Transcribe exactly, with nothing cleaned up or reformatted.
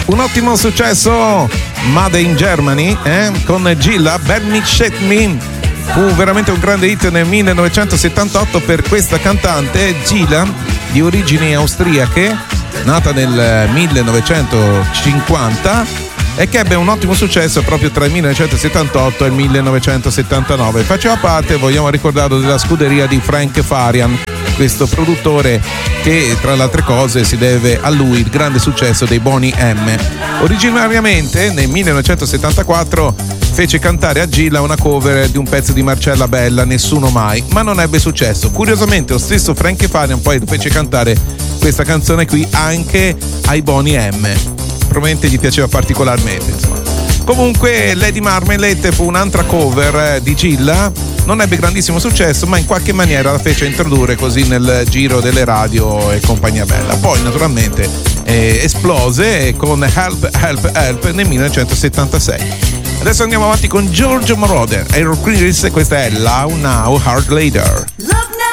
Un ottimo successo Made in Germany eh? con Gilla, Bernie Shake Me. Fu veramente un grande hit nel millenovecentosettantotto per questa cantante Gilla, di origini austriache, nata nel millenovecentocinquanta e che ebbe un ottimo successo proprio tra il millenovecentosettantotto e il millenovecentosettantanove. Faceva parte, vogliamo ricordarlo, della scuderia di Frank Farian, questo produttore che tra le altre cose si deve a lui il grande successo dei Boney M. Originariamente nel millenovecentosettantaquattro fece cantare a Gilla una cover di un pezzo di Marcella Bella, Nessuno Mai, ma non ebbe successo. Curiosamente lo stesso Frank Farian poi fece cantare questa canzone qui anche ai Boney M. Probabilmente gli piaceva particolarmente, insomma. Comunque Lady Marmalade fu un'altra cover di Gilla, non ebbe grandissimo successo, ma in qualche maniera la fece introdurre così nel giro delle radio e compagnia bella. Poi naturalmente eh, esplose con Help Help Help nel millenovecentosettantasei. Adesso andiamo avanti con Giorgio Moroder e Rock Chris, questa è Now Now Hard Later.